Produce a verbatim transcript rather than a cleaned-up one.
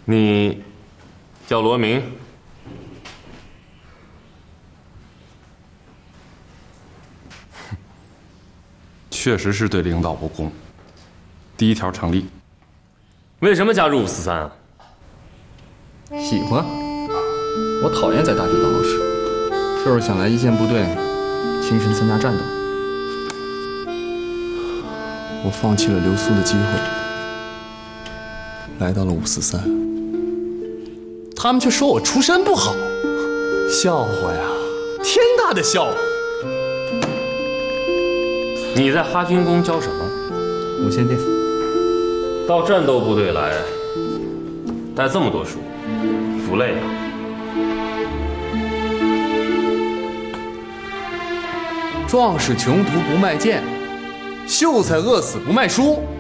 你叫罗明， 确实是对领导不公。第一条成立。 为什么加入五四三啊？ 喜欢。我讨厌在大学当老师，就是想来一线部队，亲身参加战斗。我放弃了留苏的机会，来到了五四三。他们却说我出身不好，笑话呀，天大的笑话！ 你在哈军工教什么？ 无线电。 到战斗部队来，带这么多书，不累啊？ 壮士穷途不卖剑，秀才饿死不卖书。